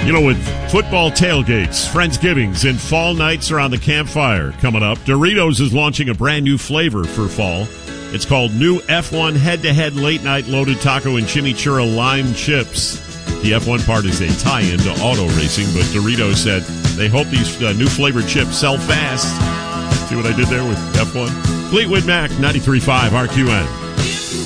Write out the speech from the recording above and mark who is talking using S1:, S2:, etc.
S1: You know, with football tailgates, Friendsgivings, and fall nights around the campfire coming up, Doritos is launching a brand new flavor for fall. It's called New F1 Head-to-Head Late Night Loaded Taco and Chimichurri Lime Chips. The F1 part is a tie-in to auto racing, but Doritos said they hope these new flavored chips sell fast. See what I did there with F1? Fleetwood Mac, 93.5 RQN.